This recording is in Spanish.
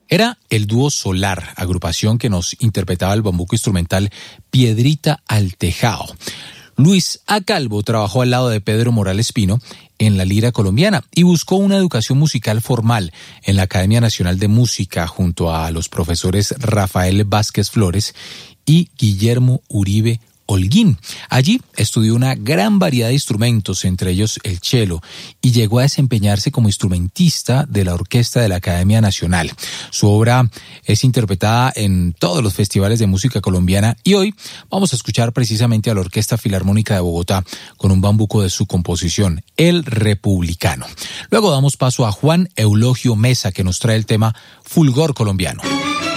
Era el dúo Solar, agrupación que nos interpretaba el bambuco instrumental Piedrita al Tejao. Luis A. Calvo trabajó al lado de Pedro Morales Pino en la lira colombiana y buscó una educación musical formal en la Academia Nacional de Música junto a los profesores Rafael Vázquez Flores y Guillermo Uribe Holguín. Allí estudió una gran variedad de instrumentos, entre ellos el cello, y llegó a desempeñarse como instrumentista de la orquesta de la Academia Nacional. Su obra es interpretada en todos los festivales de música colombiana y hoy vamos a escuchar precisamente a la Orquesta Filarmónica de Bogotá con un bambuco de su composición, El Republicano. Luego damos paso a Juan Eulogio Mesa, que nos trae el tema Fulgor Colombiano.